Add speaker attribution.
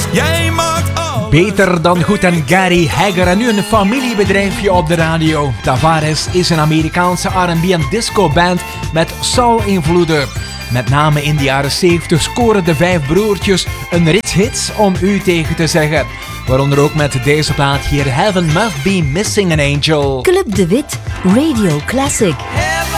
Speaker 1: Jij maakt alles
Speaker 2: Beter dan goed en Gary Hagger en nu een familiebedrijfje op de radio. Tavares is een Amerikaanse R&B en disco-band met soul-invloeden. Met name in de jaren 70 scoren de 5 broertjes een rits hits om u tegen te zeggen. Waaronder ook met deze plaat hier Heaven Must Be Missing an Angel.
Speaker 3: Club de Wit, Radio Classic.
Speaker 1: Heaven